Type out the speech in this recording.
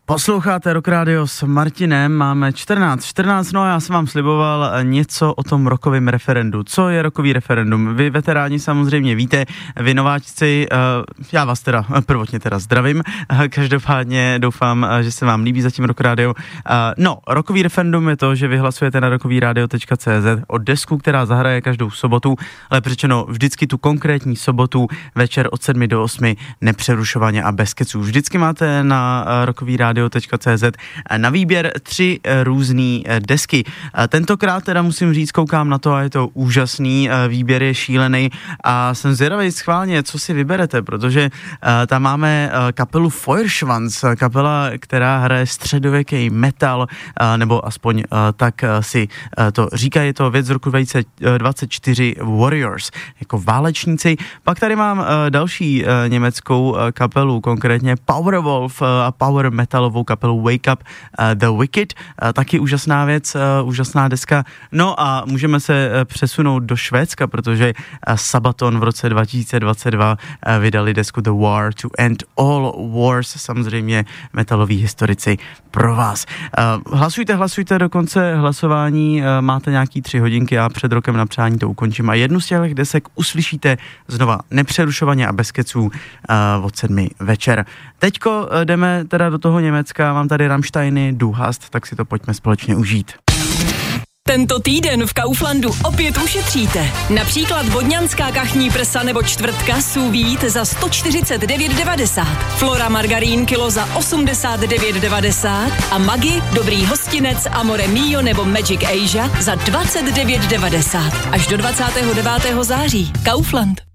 Posloucháte Rock Radio s Martinem, máme 14, no a já jsem vám sliboval něco o tom rockovém referendu. Co je rockový referendum? Vy veteráni samozřejmě víte, vy nováčci, já vás teda prvotně zdravím, každopádně doufám, že se vám líbí zatím Rock Radio. No, rockový referendum je to, že vy hlasujete na rockovyradio.cz o desku, která zahraje každou sobotu, ale řečeno vždycky tu konkrétní sobotu večer od 7 do 8 nepřerušovaně a bez keců. Vždycky máte na rockovyradio.cz na výběr 3 různé desky. Tentokrát teda musím říct, koukám na to a je to úžasný, výběr je šílený a jsem zvědavý schválně, co si vyberete, protože tam máme kapelu Feuerschwanz, kapela, která hraje středověký metal, nebo aspoň tak si to říká, je to věc z roku 2024 Warriors, jako válečníci. Pak tady mám další německou kapelu, konkrétně Powerwolf a power metalovou kapelu Wake Up The Wicked, taky úžasná věc, úžasná deska. No a můžeme se přesunout do Švédska, protože Sabaton v roce 2022 vydali desku The War to End All Wars, samozřejmě metaloví historici pro vás. Hlasujte, do konce hlasování máte nějaký 3 hodinky a před rokem na přání to ukončím a jednu z těch desek uslyšíte znova nepřerušovaně a bez keců od 7 večer. Teďko jdeme teda do toho Německa, mám tady Rammsteiny, Du hast, tak si to pojďme společně užít. Tento týden v Kauflandu opět ušetříte. Například vodňanská kachní prsa nebo čtvrtka sous vide za 149,90. Flora margarín kilo za 89,90 a Maggi, dobrý hostinec, Amore Mio nebo Magic Asia za 29,90. Až do 29. září. Kaufland.